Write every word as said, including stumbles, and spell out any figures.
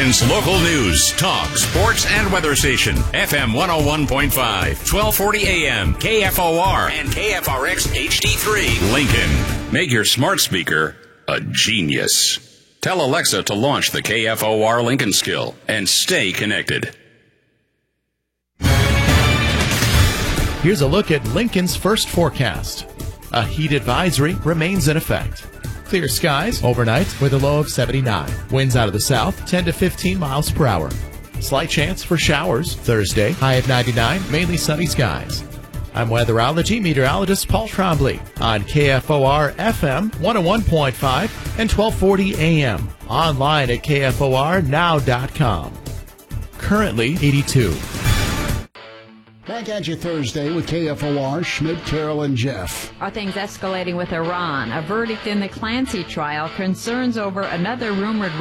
Lincoln's local news, talk, sports, and weather station. F M one oh one point five, twelve forty A M, K F O R, and K F R X H D three. Lincoln. Make your smart speaker a genius. Tell Alexa to launch the K F O R Lincoln skill and stay connected. Here's a look at Lincoln's first forecast. A heat advisory remains in effect. Clear skies overnight with a low of seventy-nine. Winds out of the south, ten to fifteen miles per hour. Slight chance for showers Thursday, high of ninety-nine, mainly sunny skies. I'm weatherology meteorologist Paul Trombley on K F O R F M one oh one point five and twelve forty A M. Online at K F O R now dot com. Currently eighty-two. Back at you Thursday with K F O R, Schmidt, Carol, and Jeff. Are things escalating with Iran? A verdict in the Clancy trial, concerns over another rumored